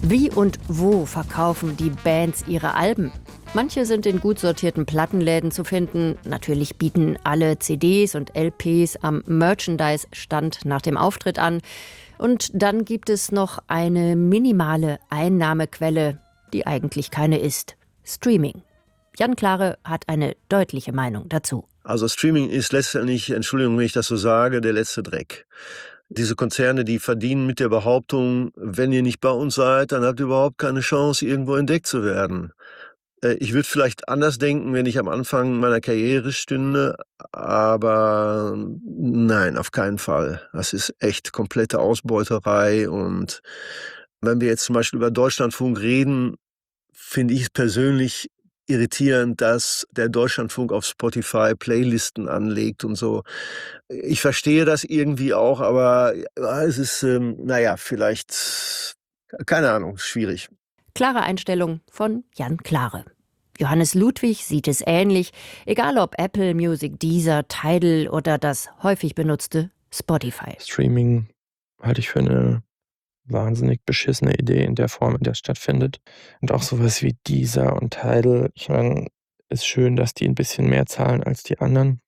Wie und wo verkaufen die Bands ihre Alben? Manche sind in gut sortierten Plattenläden zu finden. Natürlich bieten alle CDs und LPs am Merchandise-Stand nach dem Auftritt an. Und dann gibt es noch eine minimale Einnahmequelle, die eigentlich keine ist: Streaming. Jan Klare hat eine deutliche Meinung dazu. Also Streaming ist letztendlich, Entschuldigung, wenn ich das so sage, der letzte Dreck. Diese Konzerne, die verdienen mit der Behauptung, wenn ihr nicht bei uns seid, dann habt ihr überhaupt keine Chance, irgendwo entdeckt zu werden. Ich würde vielleicht anders denken, wenn ich am Anfang meiner Karriere stünde, aber nein, auf keinen Fall. Das ist echt komplette Ausbeuterei. Und wenn wir jetzt zum Beispiel über Deutschlandfunk reden, finde ich es persönlich irritierend, dass der Deutschlandfunk auf Spotify Playlisten anlegt und so. Ich verstehe das irgendwie auch, aber es ist, vielleicht, keine Ahnung, schwierig. Klare Einstellung von Jan Klare. Johannes Ludwig sieht es ähnlich, egal ob Apple Music, Deezer, Tidal oder das häufig benutzte Spotify. Streaming halte ich für eine wahnsinnig beschissene Idee in der Form, in der es stattfindet. Und auch sowas wie Deezer und Tidal. Ich meine, ist schön, dass die ein bisschen mehr zahlen als die anderen.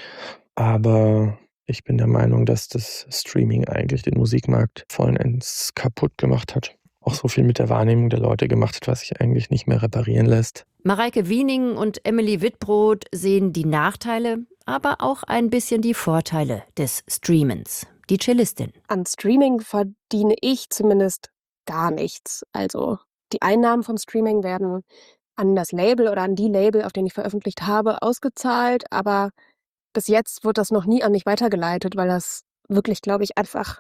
Aber ich bin der Meinung, dass das Streaming eigentlich den Musikmarkt vollends kaputt gemacht hat. Auch so viel mit der Wahrnehmung der Leute gemacht hat, was sich eigentlich nicht mehr reparieren lässt. Mareike Wiening und Emily Wittbrod sehen die Nachteile, aber auch ein bisschen die Vorteile des Streamens. Die Cellistin. An Streaming verdiene ich zumindest gar nichts. Also die Einnahmen vom Streaming werden an das Label oder an die Label, auf denen ich veröffentlicht habe, ausgezahlt. Aber bis jetzt wird das noch nie an mich weitergeleitet, weil das wirklich, glaube ich, einfach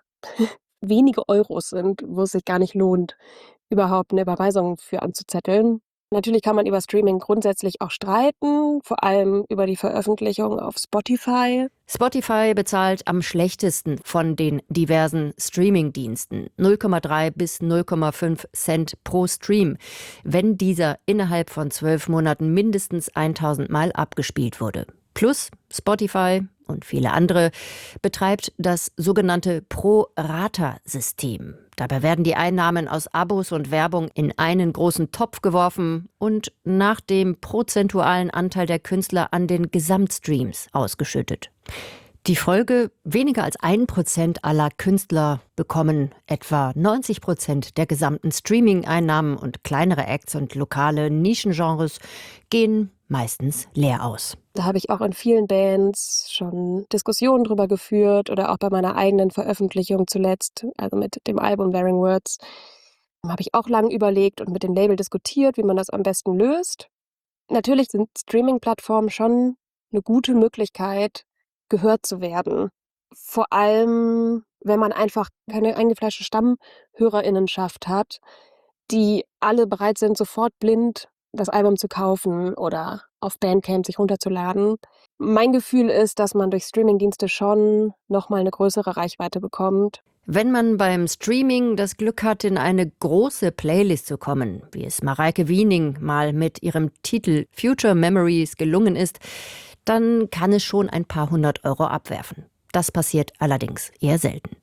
wenige Euros sind, wo es sich gar nicht lohnt, überhaupt eine Überweisung für anzuzetteln. Natürlich kann man über Streaming grundsätzlich auch streiten, vor allem über die Veröffentlichung auf Spotify. Spotify bezahlt am schlechtesten von den diversen Streaming-Diensten. 0,3 bis 0,5 Cent pro Stream, wenn dieser innerhalb von 12 Monaten mindestens 1000 Mal abgespielt wurde. Plus Spotify und viele andere betreibt das sogenannte Pro-Rata-System. Dabei werden die Einnahmen aus Abos und Werbung in einen großen Topf geworfen und nach dem prozentualen Anteil der Künstler an den Gesamtstreams ausgeschüttet. Die Folge: weniger als 1% aller Künstler bekommen etwa 90% der gesamten Streaming-Einnahmen und kleinere Acts und lokale Nischengenres gehen meistens leer aus. Da habe ich auch in vielen Bands schon Diskussionen drüber geführt oder auch bei meiner eigenen Veröffentlichung zuletzt, also mit dem Album Wearing Words, habe ich auch lange überlegt und mit dem Label diskutiert, wie man das am besten löst. Natürlich sind Streaming-Plattformen schon eine gute Möglichkeit, gehört zu werden. Vor allem, wenn man einfach keine eingefleischte StammhörerInnenschaft hat, die alle bereit sind, sofort blind das Album zu kaufen oder auf Bandcamp sich runterzuladen. Mein Gefühl ist, dass man durch Streamingdienste schon nochmal eine größere Reichweite bekommt. Wenn man beim Streaming das Glück hat, in eine große Playlist zu kommen, wie es Mareike Wiening mal mit ihrem Titel Future Memories gelungen ist, dann kann es schon ein paar 100 Euro abwerfen. Das passiert allerdings eher selten.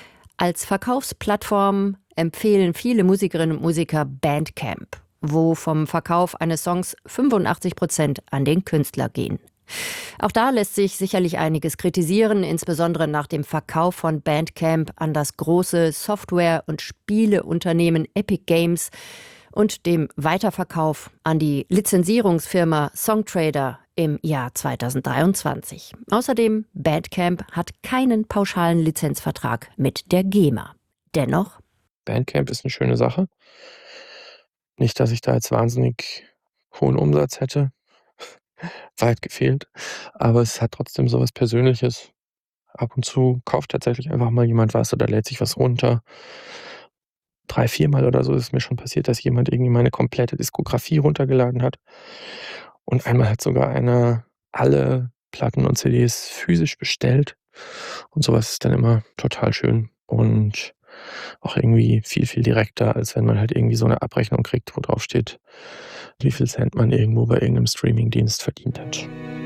Als Verkaufsplattform empfehlen viele Musikerinnen und Musiker Bandcamp, wo vom Verkauf eines Songs 85% an den Künstler gehen. Auch da lässt sich sicherlich einiges kritisieren, insbesondere nach dem Verkauf von Bandcamp an das große Software- und Spieleunternehmen Epic Games und dem Weiterverkauf an die Lizenzierungsfirma Songtrader im Jahr 2023. Außerdem, Bandcamp hat keinen pauschalen Lizenzvertrag mit der GEMA. Dennoch: Bandcamp ist eine schöne Sache. Nicht, dass ich da jetzt wahnsinnig hohen Umsatz hätte. Weit gefehlt. Aber es hat trotzdem so was Persönliches. Ab und zu kauft tatsächlich einfach mal jemand was oder lädt sich was runter. 3, 4 Mal oder so ist es mir schon passiert, dass jemand irgendwie meine komplette Diskografie runtergeladen hat. Und einmal hat sogar einer alle Platten und CDs physisch bestellt. Und sowas ist dann immer total schön und auch irgendwie viel, viel direkter, als wenn man halt irgendwie so eine Abrechnung kriegt, wo drauf steht, wie viel Cent man irgendwo bei irgendeinem Streamingdienst verdient hat.